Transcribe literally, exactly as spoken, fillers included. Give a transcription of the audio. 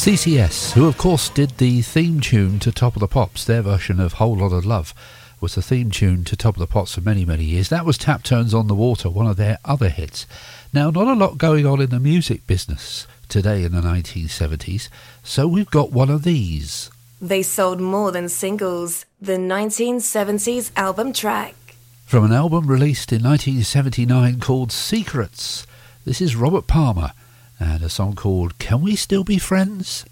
C C S, who of course did the theme tune to Top of the Pops. Their version of Whole Lot of Love was the theme tune to Top of the Pops for many, many years. That was Tap Turns on the Water, one of their other hits. Now, not a lot going on in the music business today in the nineteen seventies, so we've got one of these. They sold more than singles, the nineteen seventies album track. From an album released in nineteen seventy-nine called Secrets, this is Robert Palmer and a song called Can We Still Be Friends?